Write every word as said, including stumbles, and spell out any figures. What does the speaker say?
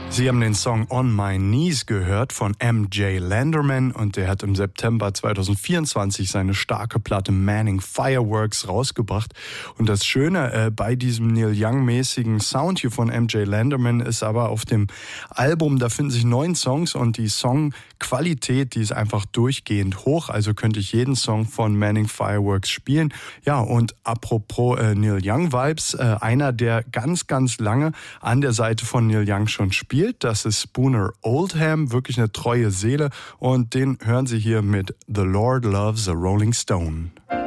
Sie haben den Song On My Knees gehört von M J Landerman und der hat im September zweitausendvierundzwanzig seine starke Platte Manning Fireworks rausgebracht. Und das Schöne äh, bei diesem Neil Young-mäßigen Sound hier von M J Landerman ist aber auf dem Album, da finden sich neun Songs und die Songqualität, die ist einfach durchgehend hoch. Also könnte ich jeden Song von Manning Fireworks spielen. Ja, und apropos äh, Neil Young-Vibes, äh, einer, der ganz, ganz lange an der Seite von Neil Young schon spielt, das ist Spooner Oldham, wirklich eine treue Seele und den hören Sie hier mit The Lord Loves a Rolling Stone.